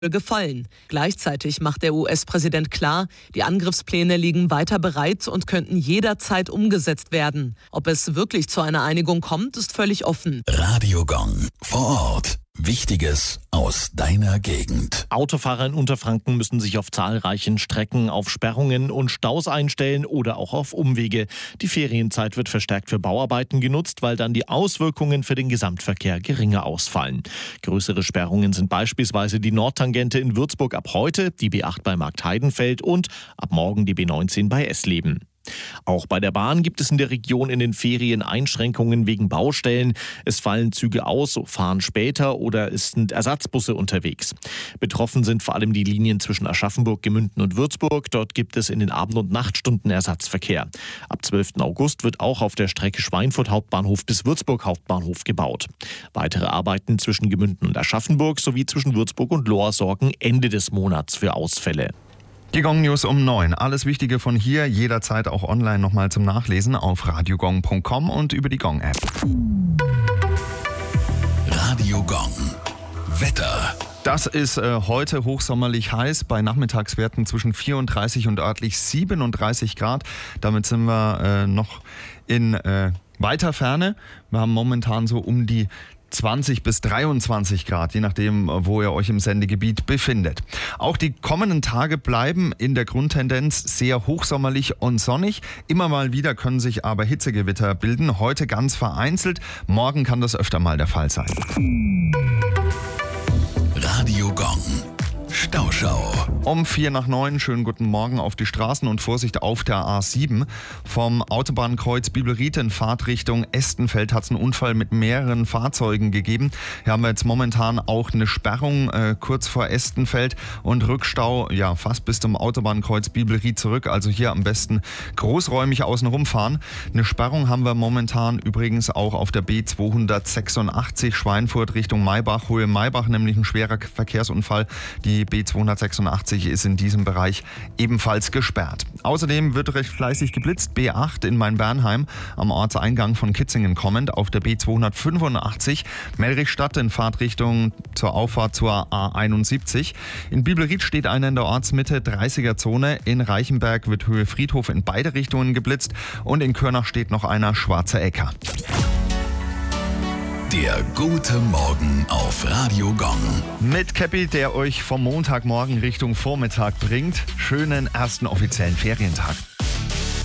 gefallen. Gleichzeitig macht der US-Präsident klar, die Angriffspläne liegen weiter bereit und könnten jederzeit umgesetzt werden. Ob es wirklich zu einer Einigung kommt, ist völlig offen. Radio Gong vor Ort. Wichtiges aus deiner Gegend. Autofahrer in Unterfranken müssen sich auf zahlreichen Strecken auf Sperrungen und Staus einstellen oder auch auf Umwege. Die Ferienzeit wird verstärkt für Bauarbeiten genutzt, weil dann die Auswirkungen für den Gesamtverkehr geringer ausfallen. Größere Sperrungen sind beispielsweise die Nordtangente in Würzburg ab heute, die B8 bei Marktheidenfeld und ab morgen die B19 bei Essleben. Auch bei der Bahn gibt es in der Region in den Ferien Einschränkungen wegen Baustellen. Es fallen Züge aus, fahren später oder es sind Ersatzbusse unterwegs. Betroffen sind vor allem die Linien zwischen Aschaffenburg, Gemünden und Würzburg. Dort gibt es in den Abend- und Nachtstunden Ersatzverkehr. Ab 12. August wird auch auf der Strecke Schweinfurt Hauptbahnhof bis Würzburg Hauptbahnhof gebaut. Weitere Arbeiten zwischen Gemünden und Aschaffenburg sowie zwischen Würzburg und Lohr sorgen Ende des Monats für Ausfälle. Die Gong News um 9. Alles Wichtige von hier, jederzeit auch online nochmal zum Nachlesen auf radiogong.com und über die Gong-App. Radio Gong. Wetter. Das ist heute hochsommerlich heiß, bei Nachmittagswerten zwischen 34 und örtlich 37 Grad. Damit sind wir noch in weiter Ferne. Wir haben momentan so um die 20 bis 23 Grad, je nachdem, wo ihr euch im Sendegebiet befindet. Auch die kommenden Tage bleiben in der Grundtendenz sehr hochsommerlich und sonnig. Immer mal wieder können sich aber Hitzegewitter bilden. Heute ganz vereinzelt. Morgen kann das öfter mal der Fall sein. Radio Gong. Stauschau. Um 8:45, schönen guten Morgen auf die Straßen und Vorsicht auf der A7. Vom Autobahnkreuz Bibelried in Fahrtrichtung Estenfeld hat es einen Unfall mit mehreren Fahrzeugen gegeben. Hier haben wir jetzt momentan auch eine Sperrung kurz vor Estenfeld und Rückstau fast bis zum Autobahnkreuz Bibelried zurück. Also hier am besten großräumig außen rumfahren. Eine Sperrung haben wir momentan übrigens auch auf der B286 Schweinfurt Richtung Maybach, Höhe Maybach, nämlich ein schwerer Verkehrsunfall. Die B286 ist in diesem Bereich ebenfalls gesperrt. Außerdem wird recht fleißig geblitzt. B8 in Mainbernheim am Ortseingang von Kitzingen kommend. Auf der B285 Melrichstadt in Fahrtrichtung zur Auffahrt zur A71. In Bibelried steht einer in der Ortsmitte 30er-Zone. In Reichenberg wird Höhe Friedhof in beide Richtungen geblitzt. Und in Körnach steht noch einer Schwarze Äcker. Der gute Morgen auf Radio Gong. Mit Käppi, der euch vom Montagmorgen Richtung Vormittag bringt. Schönen ersten offiziellen Ferientag.